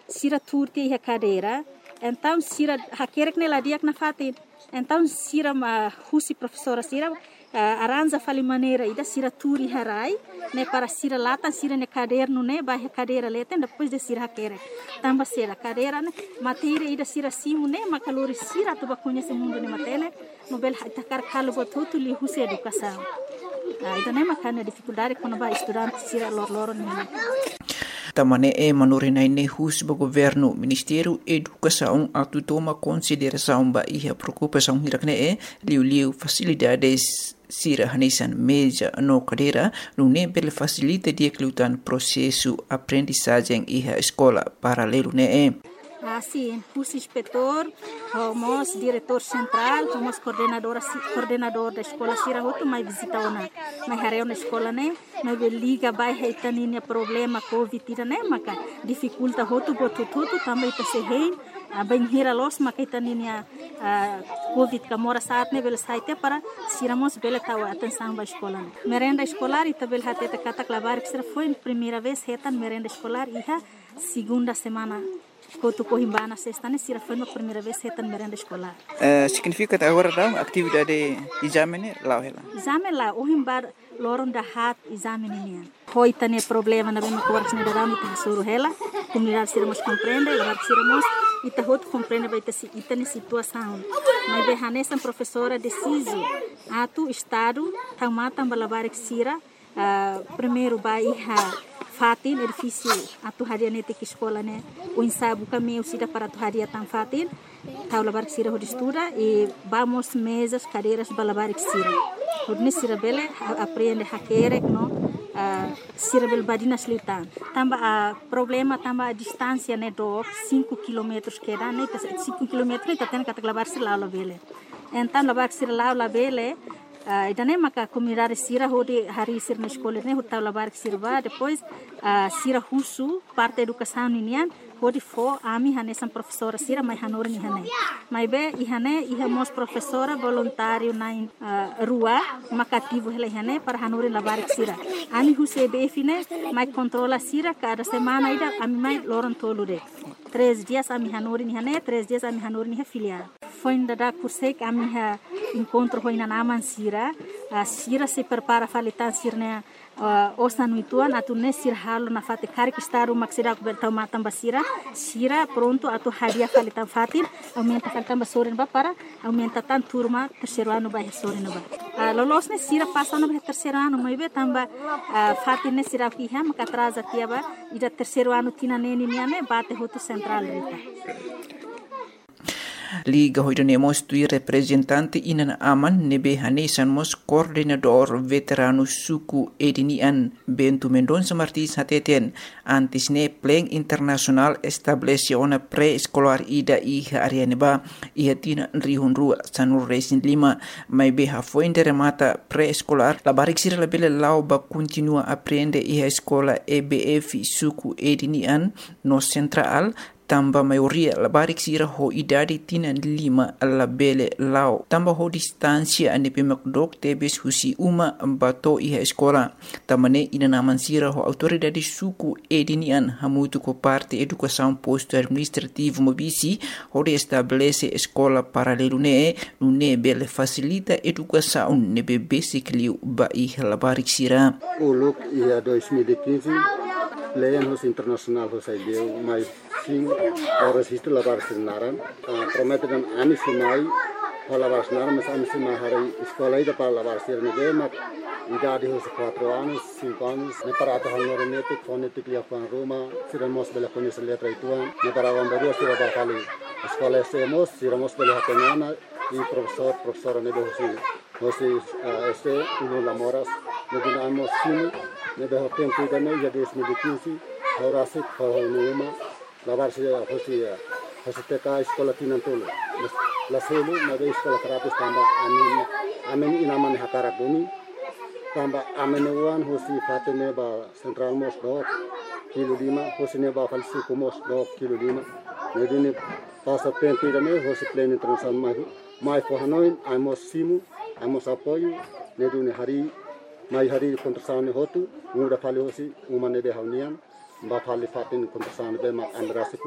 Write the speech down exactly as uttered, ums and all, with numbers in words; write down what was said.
sira turti a cadeira, então sira haqueira que nela dia que na fatin, então sira uma husi professora sira Uh, aranja fali maneira ida sira turi harai ne para sira lata sira ne caderno ne ba cadeira leten depois de sira haqueira tamba sira cadeira ne matéria ida sira simu ne makalori sira tu ba conhece mundo ne matele no bel takar kalo botutu li husi educação uh, ida ne makana dificuldade quando ba estudante sira lor lor ne Tamane e manorinai ne hus ba governo Ministério Educação atu toma consideração ba iha preocupação hirakne e liu liu facilidades sira hanesan meja no cadeira no ne bel facilita dia klutan processo aprendizagem iha escola paralelo ne e assim, o inspetor, o diretor central, o coordenador, coordenador da escola, sira outro mais visita ona, mais hareu na escola né, mais liga vai reitaninya problema covid tira né, maka dificulta outro botu tudo também tá se rein, a bem hira los maka itaninya covid kamora saat né, bela saite para siramos bela tahu atenção ba escola. Merenda escolar ita bela hate ta kata klabar que foi primeira vez retan merenda escolar iha segunda semana. Quando corrimbana sexta ne sira foi a primeira vez retan merenda escolar. Uh, significa agora da atividade exame lá ela. Exame lá o himbar loron da hat exame ne. Foi tane problema na bema covardes ne darami ta suru hela, comunidade sira mos compreende, lá sira mos ita hot compreende vai ter si ita ne situação. Mas be hanesa professora deciso atu estado tamata balabarik sira uh, primeiro bairro fatin edifício atu hadia nete que escola né o ensaio caminho sida para atu hadia tan fatin tau labar que sira estuda e vamos mesas cadeiras balabar que sira hodne sira bele aprende hakere no sira bel badina slitan tamba a problema tamba a distância né do cinco quilômetros que dá né cinco quilômetros tá tendo que labar sira lá bele então labar sira lá bele Uh, ida ne maka comunidade sira hodi hari sir na escola ne hota labar sirba depois uh, sira husu parte educação ninian hodi fo ami hanesan professora sira mai hanor ni hane mai be ihane ihamos professora voluntário na uh, rua makativo hele hane para hanor labar sira ami huse be fine mai controla sira cada semana ida ami mai loron tolude três dias ami hanor ni hane três dias ami hanor ni filial foi ainda da curso que a minha encontro foi na naman sira a sira se prepara falitan sirne osta no ituan atu ne sir halo na fate kari que está uma sira coberta matam basira sira pronto atu hadia falitan fatin aumenta falitan basoren ba para aumenta tan turma terceiro ano ba soren ba lolos ne sira passa no terceiro ano mai be tamba fatin ne sira ki ha maka atrasa tiaba ida terceiro ano tina ne ni ne bate hoto central rita Liga hoidanemos tui representante inan aman nebe hanesan mos coordenador veterano suku edinian Bento Mendonça Martins hateten antes ne pleng internasional estableciona pre-escolar ida iha arianeba iha tina rihun rua sanur resin lima mai beha foinde remata pre-escolar la barik sira labele lau ba continua aprende iha escola E B F suku edinian no central tamba maioria la barik sira ho idade tina lima la bele lao tamba ho distancia ane pe makdok tebes husi uma bato iha escola tamane ina naman sira ho autoridade suku edinian hamutu ko parte educação posto administrativo mobisi ho de estabelece escola paralelo ne no ne bele facilita educação ne be basic liu ba iha la barik sira o look ia dois mil e quinze Lenos internacional ho sai deu mais sim horas isto lavar sinaran prometem ani sinai lavar sinaran mas ani sinai hari escola ida para lavar sinaran de mas idade ho quatro anos cinco anos ne para ata hanor nete fonetic lia fan Roma siramos bela conhecer letra ituan ne para vamberu sira ba fali escola semos siramos bela hatena e professor professora ne do si hosi este uno lamoras ne dinamos sim ne do tempo ida ne ya dois mil e quinze ora se ho numa lavar se hosi hosi teka escola tinantolo la selu na de escola terapis tamba amin amin inaman hakara buni tamba amin wan hosi fatene ba central mos do kilo lima hosi ne ba falsi kumos do kilo lima ne dini passa tempo ida ne hosi pleno internacional mai mai for hanoi amos simu amos apoio ne dini hari mai hari kontrasane hotu muda fali hosi umane de haunian ba fali fatin kontrasane be ma andrasi